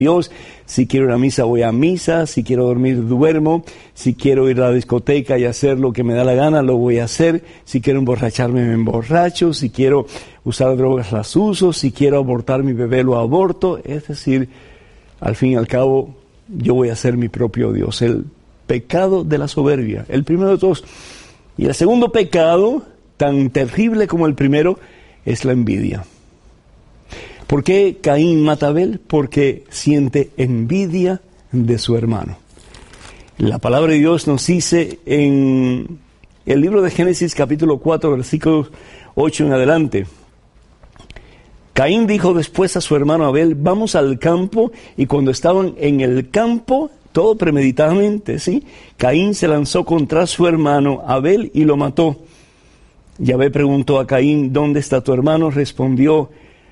Dios. Si quiero ir a misa, voy a misa. Si quiero dormir, duermo. Si quiero ir a la discoteca y hacer lo que me da la gana, lo voy a hacer. Si quiero emborracharme, me emborracho. Si quiero usar drogas, las uso. Si quiero abortar mi bebé, lo aborto. Es decir, al fin y al cabo, yo voy a ser mi propio Dios. El pecado de la soberbia, el primero de todos. Y el segundo pecado, tan terrible como el primero, es la envidia. ¿Por qué Caín mata a Abel? Porque siente envidia de su hermano. La palabra de Dios nos dice en el libro de Génesis capítulo 4, versículos 8 en adelante. Caín dijo después a su hermano Abel, vamos al campo, y cuando estaban en el campo, todo premeditadamente, ¿sí? Caín se lanzó contra su hermano Abel y lo mató. Yahvé preguntó a Caín, ¿dónde está tu hermano? Respondió,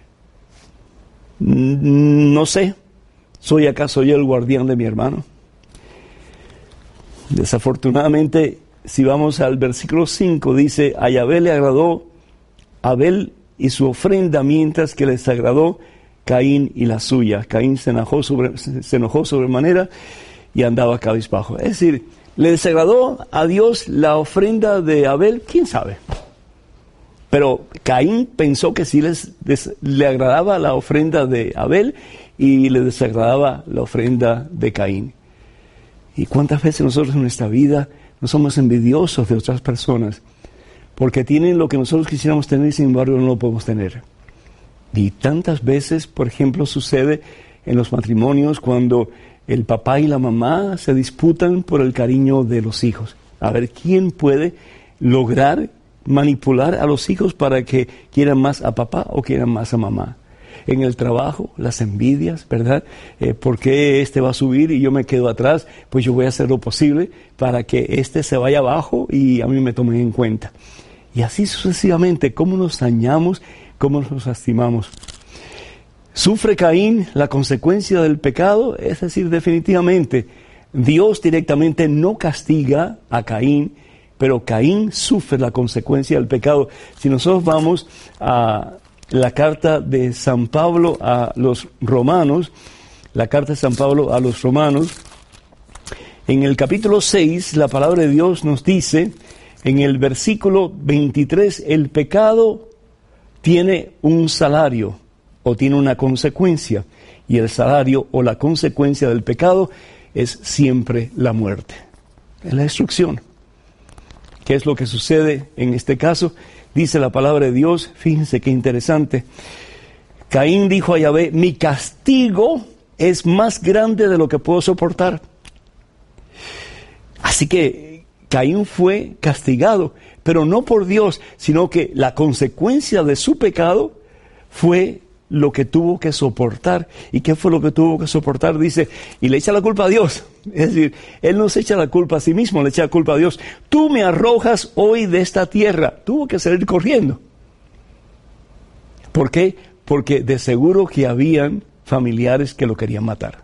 no sé, ¿soy acaso yo el guardián de mi hermano? Desafortunadamente, si vamos al versículo 5, dice, a Yahvé le agradó Abel y su ofrenda, mientras que les agradó Caín y la suya. Caín se enojó sobremanera y andaba cabizbajo. Es decir, ¿le desagradó a Dios la ofrenda de Abel? ¿Quién sabe? Pero Caín pensó que sí le agradaba la ofrenda de Abel y le desagradaba la ofrenda de Caín. ¿Y cuántas veces nosotros en nuestra vida no somos envidiosos de otras personas? Porque tienen lo que nosotros quisiéramos tener y sin embargo no lo podemos tener. Y tantas veces, por ejemplo, sucede en los matrimonios cuando el papá y la mamá se disputan por el cariño de los hijos. A ver quién puede lograr manipular a los hijos para que quieran más a papá o quieran más a mamá. En el trabajo, las envidias, ¿verdad? ¿Por qué este va a subir y yo me quedo atrás? Pues yo voy a hacer lo posible para que este se vaya abajo y a mí me tomen en cuenta. Y así sucesivamente, cómo nos dañamos, cómo nos lastimamos. ¿Sufre Caín la consecuencia del pecado? Es decir, definitivamente, Dios directamente no castiga a Caín, pero Caín sufre la consecuencia del pecado. Si nosotros vamos a la carta de San Pablo a los romanos, en el capítulo 6, la palabra de Dios nos dice, en el versículo 23, el pecado tiene un salario o tiene una consecuencia, y el salario o la consecuencia del pecado es siempre la muerte, es la destrucción. ¿Qué es lo que sucede en este caso? Dice la palabra de Dios, fíjense qué interesante. Caín dijo a Yahvé, mi castigo es más grande de lo que puedo soportar. Así que Caín fue castigado, pero no por Dios, sino que la consecuencia de su pecado fue lo que tuvo que soportar. ¿Y qué fue lo que tuvo que soportar? Dice, y le echa la culpa a Dios. Es decir, él no se echa la culpa a sí mismo, le echa la culpa a Dios. Tú me arrojas hoy de esta tierra. Tuvo que salir corriendo. ¿Por qué? Porque de seguro que habían familiares que lo querían matar.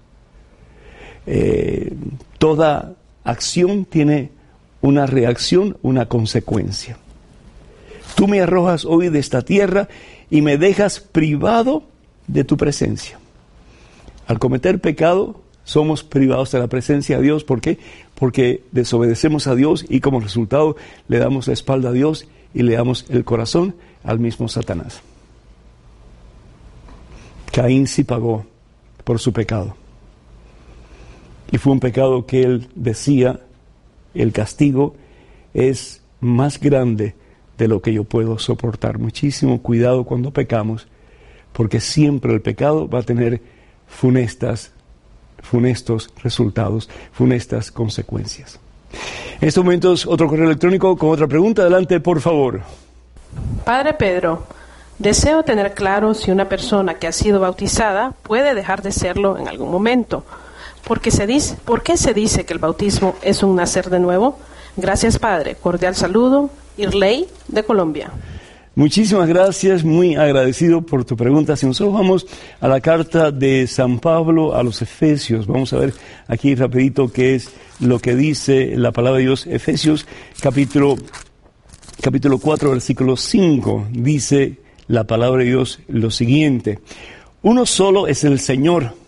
Toda acción tiene una reacción, una consecuencia. Tú me arrojas hoy de esta tierra y me dejas privado de tu presencia. Al cometer pecado, somos privados de la presencia de Dios. ¿Por qué? Porque desobedecemos a Dios y como resultado le damos la espalda a Dios y le damos el corazón al mismo Satanás. Caín sí pagó por su pecado. Y fue un pecado que él decía, el castigo es más grande de lo que yo puedo soportar. Muchísimo cuidado cuando pecamos, porque siempre el pecado va a tener funestos resultados, funestas consecuencias. En estos momentos, otro correo electrónico con otra pregunta. Adelante, por favor. Padre Pedro, deseo tener claro si una persona que ha sido bautizada puede dejar de serlo en algún momento. ¿Por qué se dice que el bautismo es un nacer de nuevo? Gracias, Padre. Cordial saludo. Irley, de Colombia. Muchísimas gracias, muy agradecido por tu pregunta. Si nosotros vamos a la carta de San Pablo a los Efesios, vamos a ver aquí rapidito qué es lo que dice la palabra de Dios. Efesios capítulo 4, versículo 5, dice la palabra de Dios lo siguiente: uno solo es el Señor,